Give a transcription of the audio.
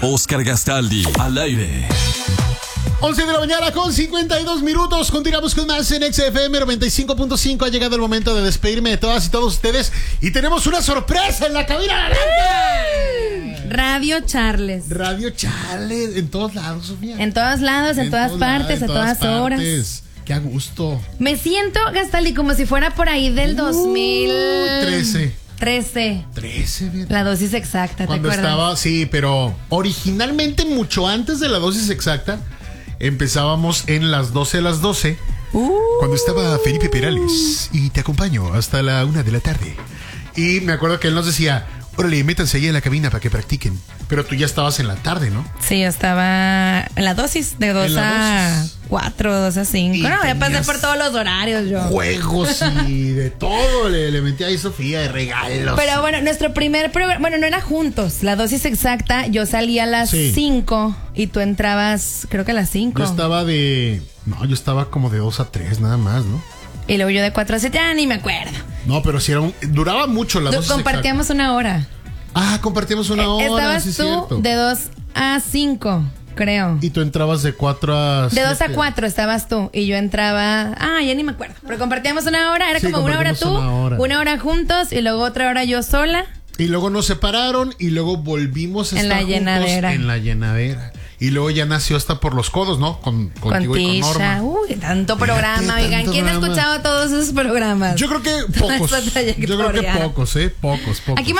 Oscar Gastaldi, al aire. 11 de la mañana con 52 minutos. Continuamos con más en XFM 95.5. Ha llegado el momento de despedirme de todas y todos ustedes. Y tenemos una sorpresa en la cabina. Radio Charles. Radio Charles. En todos lados, Sofía. En todos lados, en todas partes, a todas horas. Qué a gusto. Me siento, Gastaldi, como si fuera por ahí del 2013. 13, bien. La dosis exacta, cuando ¿te acuerdas? Estaba, sí, pero originalmente mucho antes de la dosis exacta empezábamos en las 12 a las 12 cuando estaba Felipe Perales y te acompaño hasta la 1 de la tarde. Y me acuerdo que él nos decía, órale, métanse ahí en la cabina para que practiquen. Pero tú ya estabas en la tarde, ¿no? Sí, yo estaba en la dosis de 2 a 4, 2 a 5. No, ya pasé por todos los horarios yo. Juegos y de todo le metí ahí Sofía, de regalos. Pero bueno, nuestro primer programa, bueno, no era juntos. La dosis exacta, yo salía a las 5 y tú entrabas, creo que a las 5. Yo estaba como de 2 a 3 nada más, ¿no? Y luego yo de 4 a 7, ya ni me acuerdo. No, pero sí duraba mucho la dosis compartíamos exacta. una hora. Compartíamos una hora. Estabas sí, tú cierto. de 2 a 5, creo. Y tú entrabas de 4 a 7. De 2 a 4 estabas tú. Y yo entraba. Ya ni me acuerdo. Pero compartíamos una hora. Era como una hora tú, una hora juntos. Y luego otra hora yo sola. Y luego nos separaron. Y luego volvimos a estar juntos en la llenadera. Y luego ya nació hasta por los codos, ¿no? Contigo y con Norma. Uy, tanto programa, oigan. ¿Quién ha escuchado todos esos programas? Yo creo que pocos. Pocos. Aquí